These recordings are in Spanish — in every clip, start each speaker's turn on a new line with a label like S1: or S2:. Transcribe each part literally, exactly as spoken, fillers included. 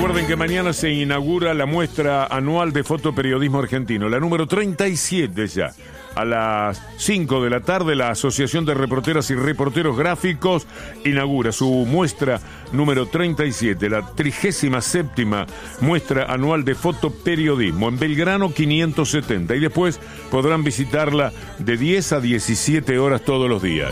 S1: Recuerden que mañana se inaugura la muestra anual de fotoperiodismo argentino, la número treinta y siete ya. A las cinco de la tarde, la Asociación de Reporteras y Reporteros Gráficos inaugura su muestra número treinta y siete, la trigésima séptima muestra anual de fotoperiodismo en Belgrano quinientos setenta. Y después podrán visitarla de diez a diecisiete horas todos los días.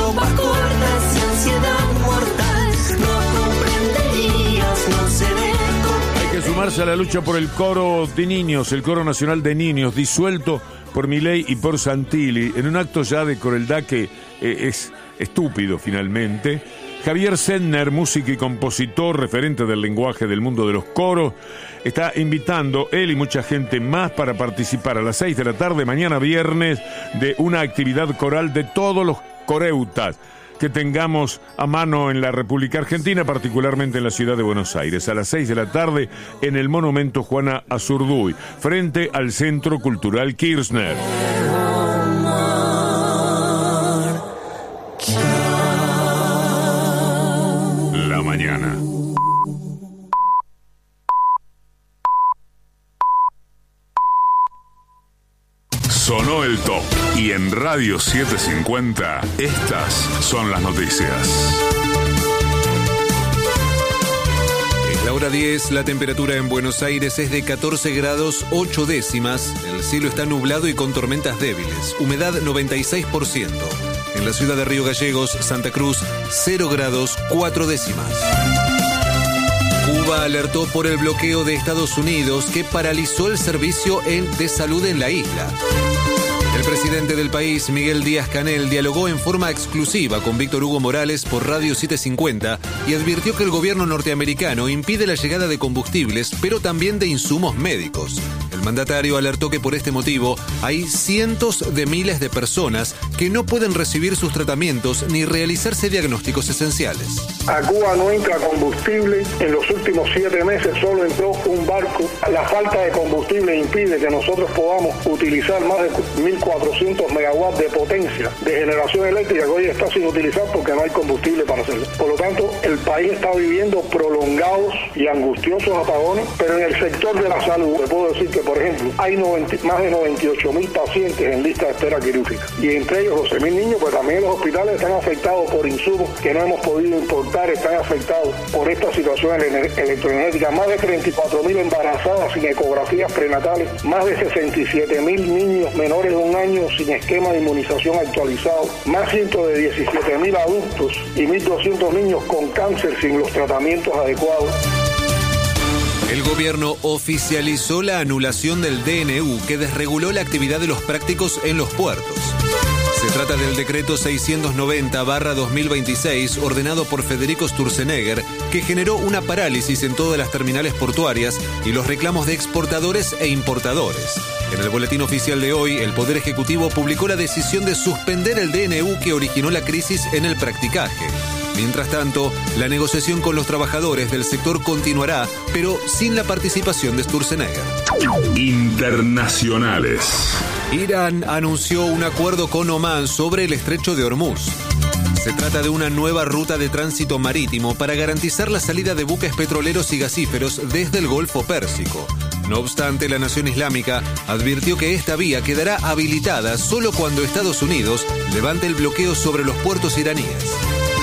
S1: Sumarse a la lucha por el coro de niños, el coro nacional de niños, disuelto por Milei y por Santilli, en un acto ya de crueldad que eh, es estúpido finalmente. Javier Zentner, músico y compositor, referente del lenguaje del mundo de los coros, está invitando él y mucha gente más para participar a las seis de la tarde, mañana viernes, de una actividad coral de todos los coreutas que tengamos a mano en la República Argentina, particularmente en la ciudad de Buenos Aires, a las seis de la tarde en el Monumento Juana Azurduy, frente al Centro Cultural Kirchner. La mañana. Sonó el top y en Radio setecientos cincuenta estas son las noticias.
S2: Es la hora diez, la temperatura en Buenos Aires es de catorce grados ocho décimas, el cielo está nublado y con tormentas débiles, humedad noventa y seis por ciento. En la ciudad de Río Gallegos, Santa Cruz, cero grados cuatro décimas. Cuba alertó por el bloqueo de Estados Unidos que paralizó el servicio en, de salud en la isla. El presidente del país, Miguel Díaz-Canel, dialogó en forma exclusiva con Víctor Hugo Morales por Radio setecientos cincuenta y advirtió que el gobierno norteamericano impide la llegada de combustibles, pero también de insumos médicos. El mandatario alertó que por este motivo hay cientos de miles de personas que no pueden recibir sus tratamientos ni realizarse diagnósticos esenciales.
S3: A Cuba no entra combustible. En los últimos siete meses solo entró un barco. La falta de combustible impide que nosotros podamos utilizar más de mil cuatrocientos megawatts de potencia de generación eléctrica que hoy está sin utilizar porque no hay combustible para hacerlo. Por lo tanto, el país está viviendo prolongados y angustiosos apagones, pero en el sector de la salud, te puedo decir que, por ejemplo, hay noventa, más de noventa y ocho mil pacientes en lista de espera quirúrgica, y entre ellos doce mil niños, pues también los hospitales están afectados por insumos que no hemos podido importar, están afectados por esta situación electroenergética, más de treinta y cuatro mil embarazadas sin ecografías prenatales, más de sesenta y siete mil niños menores de un año sin esquema de inmunización actualizado, más ciento diecisiete mil adultos y mil doscientos niños con cáncer sin los tratamientos adecuados.
S2: El gobierno oficializó la anulación del D N U que desreguló la actividad de los prácticos en los puertos. Se trata del decreto seiscientos noventa barra dos mil veintiséis ordenado por Federico Sturzenegger, que generó una parálisis en todas las terminales portuarias y los reclamos de exportadores e importadores. En el boletín oficial de hoy, el Poder Ejecutivo publicó la decisión de suspender el D N U que originó la crisis en el practicaje. Mientras tanto, la negociación con los trabajadores del sector continuará, pero sin la participación de Sturzenegger.
S1: Internacionales.
S2: Irán anunció un acuerdo con Omán sobre el estrecho de Hormuz. Se trata de una nueva ruta de tránsito marítimo para garantizar la salida de buques petroleros y gasíferos desde el Golfo Pérsico. No obstante, la Nación Islámica advirtió que esta vía quedará habilitada solo cuando Estados Unidos levante el bloqueo sobre los puertos iraníes.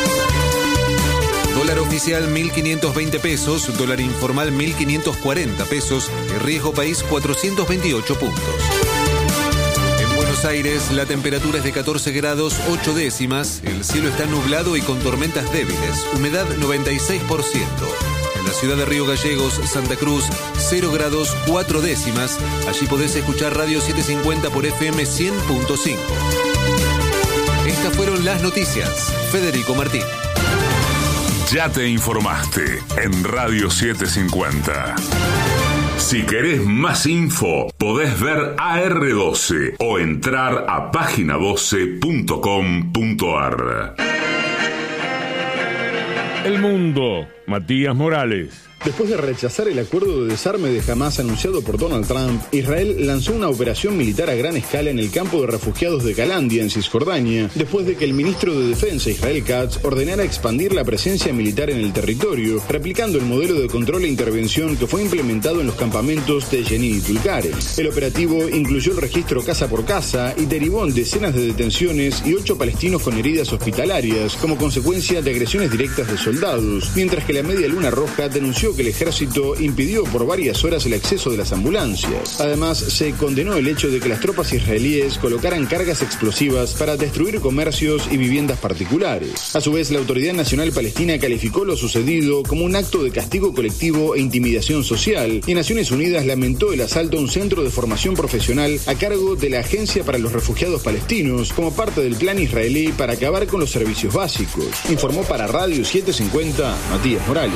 S2: Dólar oficial mil quinientos veinte pesos, dólar informal mil quinientos cuarenta pesos y riesgo país cuatrocientos veintiocho puntos. En Buenos Aires la temperatura es de catorce grados ocho décimas, el cielo está nublado y con tormentas débiles, humedad noventa y seis por ciento. En la ciudad de Río Gallegos, Santa Cruz, cero grados cuatro décimas, allí podés escuchar Radio setecientos cincuenta por F M cien punto cinco. Estas fueron las noticias. Federico Martín.
S1: Ya te informaste en Radio setecientos cincuenta. Si querés más info, podés ver A R doce o entrar a página doce punto com punto ar. El mundo, Matías Morales.
S4: Después de rechazar el acuerdo de desarme de Hamás anunciado por Donald Trump, Israel lanzó una operación militar a gran escala en el campo de refugiados de Galandia, en Cisjordania, después de que el ministro de Defensa, Israel Katz, ordenara expandir la presencia militar en el territorio, replicando el modelo de control e intervención que fue implementado en los campamentos de Jenin y Tulkarem. El operativo incluyó el registro casa por casa y derivó en decenas de detenciones y ocho palestinos con heridas hospitalarias como consecuencia de agresiones directas de soldados, mientras que la Media Luna Roja denunció que el ejército impidió por varias horas el acceso de las ambulancias. Además, se condenó el hecho de que las tropas israelíes colocaran cargas explosivas para destruir comercios y viviendas particulares. A su vez, la Autoridad Nacional Palestina calificó lo sucedido como un acto de castigo colectivo e intimidación social, y Naciones Unidas lamentó el asalto a un centro de formación profesional a cargo de la Agencia para los Refugiados Palestinos como parte del plan israelí para acabar con los servicios básicos. Informó para Radio setecientos cincuenta Matías Morales.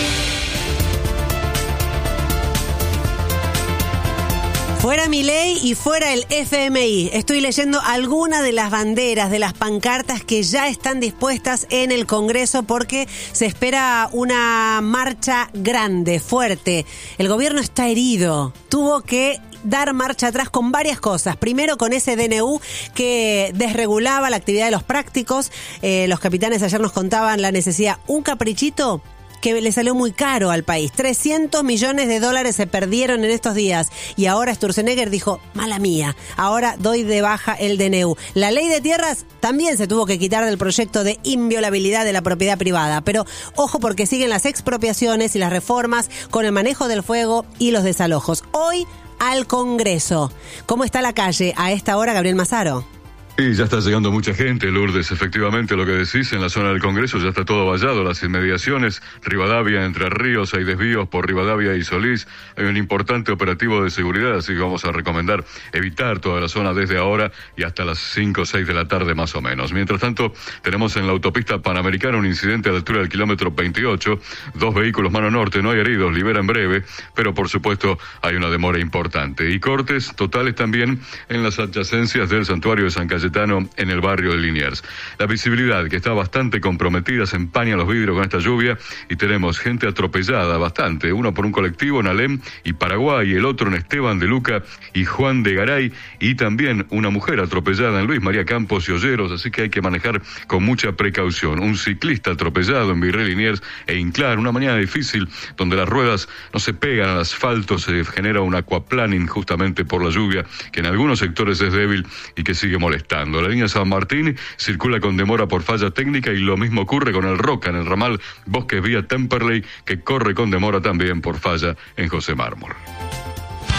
S5: Fuera Milei y fuera el F M I. Estoy leyendo algunas de las banderas, de las pancartas que ya están dispuestas en el Congreso porque se espera una marcha grande, fuerte. El gobierno está herido. Tuvo que dar marcha atrás con varias cosas. Primero, con ese D N U que desregulaba la actividad de los prácticos. Eh, los capitanes ayer nos contaban la necesidad. Un caprichito que le salió muy caro al país. trescientos millones de dólares se perdieron en estos días. Y ahora Sturzenegger dijo, mala mía, ahora doy de baja el D N U. La ley de tierras también se tuvo que quitar del proyecto de inviolabilidad de la propiedad privada. Pero ojo, porque siguen las expropiaciones y las reformas con el manejo del fuego y los desalojos. Hoy al Congreso. ¿Cómo está la calle a esta hora, Gabriel Mazaro?
S6: Sí, ya está llegando mucha gente, Lourdes. Efectivamente, lo que decís, en la zona del Congreso ya está todo vallado, las inmediaciones, Rivadavia, Entre Ríos, hay desvíos por Rivadavia y Solís, hay un importante operativo de seguridad, así que vamos a recomendar evitar toda la zona desde ahora y hasta las cinco o seis de la tarde más o menos. Mientras tanto, tenemos en la autopista Panamericana un incidente a la altura del kilómetro veintiocho, dos vehículos mano norte, no hay heridos, libera en breve, pero por supuesto hay una demora importante. Y cortes totales también en las adyacencias del santuario de San Cayetano en el barrio de Liniers. La visibilidad, que está bastante comprometida, se empaña los vidrios con esta lluvia y tenemos gente atropellada bastante, uno por un colectivo en Alem y Paraguay, el otro en Esteban de Luca y Juan de Garay, y también una mujer atropellada en Luis María Campos y Olleros, así que hay que manejar con mucha precaución. Un ciclista atropellado en Virrey Liniers e Inclán, una mañana difícil donde las ruedas no se pegan al asfalto, se genera un aquaplaning justamente por la lluvia, que en algunos sectores es débil y que sigue molestando. La línea San Martín circula con demora por falla técnica y lo mismo ocurre con el Roca en el ramal Bosques vía Temperley, que corre con demora también por falla en José Mármol.